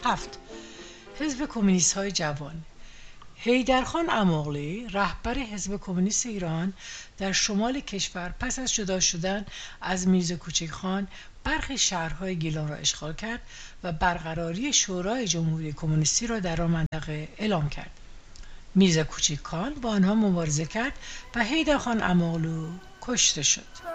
7. حزب کمونیست های جوان. حیدرخان اماغلی رهبر حزب کمونیست ایران در شمال کشور پس از جدا شدن از میرزا کوچکخان برخی شهرهای گیلان را اشغال کرد و برقراری شورای جمهوری کمونیستی را در آن منطقه اعلام کرد. میرزا کوچکخان با آنها مبارزه کرد و حیدرخان اماغلو کشته شد.